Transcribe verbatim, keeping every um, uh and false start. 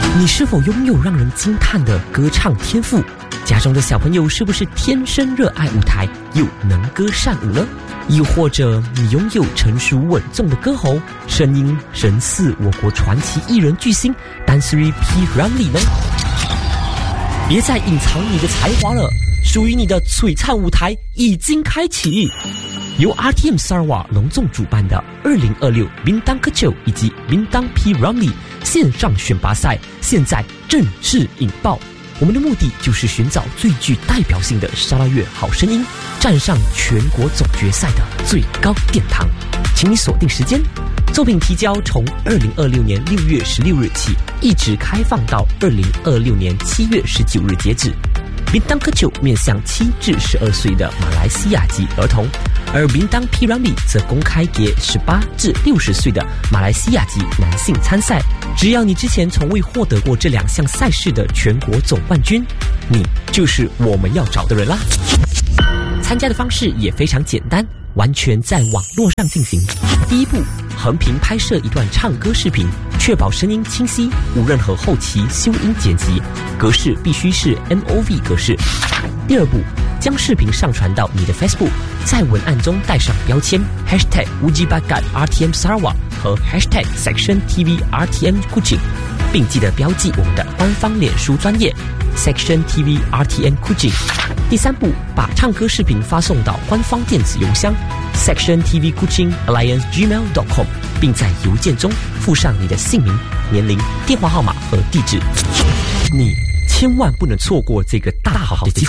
你是否拥有让人惊叹的歌唱天赋？家中的小朋友是不是天生热爱舞台，又能歌善舞呢？又或者你拥有成熟稳重的歌喉，声音神似我国传奇艺人巨星 Dansri P. Ramlee 呢？别再隐藏你的才华了，属于你的璀璨舞台已经开启。由 R T M Sarawak 隆重主办的二零二六 Bintang Kecil 以及 Bintang P. Ramlee 线上选拔赛现在正式引爆。我们的目的就是寻找最具代表性的沙拉越好声音，站上全国总决赛的最高殿堂。请你锁定时间，作品提交从二零二六年六月十六日起，一直开放到二零二六年七月十九日截止。Bintang Kecil 面向七至十二岁的马来西亚籍儿童，而 Bintang P. Ramlee 则公开给十八至六十岁的马来西亚籍男性参赛。只要你之前从未获得过这两项赛事的全国总冠军，你就是我们要找的人啦。参加的方式也非常简单，完全在网络上进行。第一步，横屏拍摄一段唱歌视频，确保声音清晰，无任何后期修音剪辑，格式必须是 M O V 格式。第二步，将视频上传到你的 Facebook， 在文案中带上标签 Hashtag Wujibakat R T M Sarawak 和 Hashtag Section T V R T M Kuching， 并记得标记我们的官方脸书专页 Section T V R T M Kuching。 第三步，把唱歌视频发送到官方电子邮箱 Section T V Kuching Alliance Gmail dot com， 并在邮件中附上你的姓名、年龄、电话号码和地址。你千万不能错过这个大好的机会。